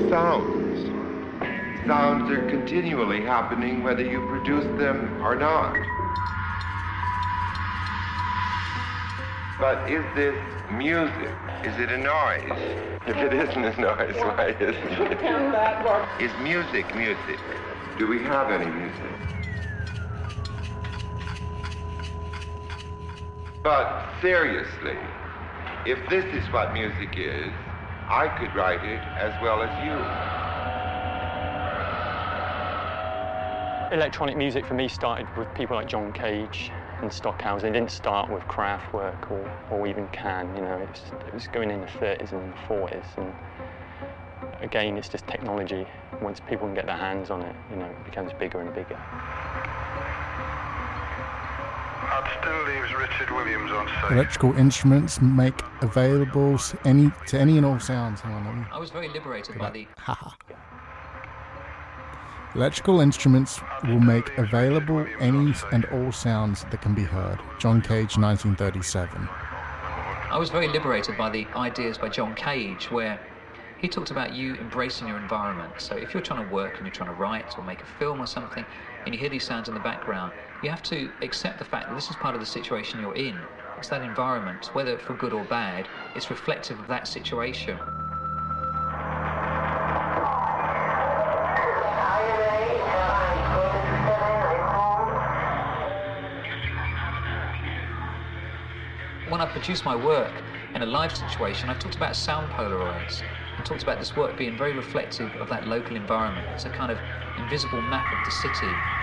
sounds. Sounds are continually happening whether you produce them or not. But is this music? Is it a noise? If it isn't a noise, why isn't it? Is music music? Do we have any music? But seriously, if this is what music is, I could write it as well as you. Electronic music for me started with people like John Cage and Stockhausen. It didn't start with Kraftwerk or even Can, you know, it was going in the 30s and the 40s. And again, it's just technology. Once people can get their hands on it, you know, it becomes bigger and bigger. That still leaves Richard Williams on stage. Electrical instruments make available to any and all sounds. Hang on. I was very liberated by the... Electrical instruments will make available any and all sounds that can be heard. John Cage, 1937. I was very liberated by the ideas by John Cage, where he talked about you embracing your environment. So if you're trying to work and you're trying to write or make a film or something, and you hear these sounds in the background, you have to accept the fact that this is part of the situation you're in. It's that environment, whether for good or bad, it's reflective of that situation. When I produce my work in a live situation, I've talked about sound Polaroids. I talked about this work being very reflective of that local environment. It's a kind of invisible map of the city.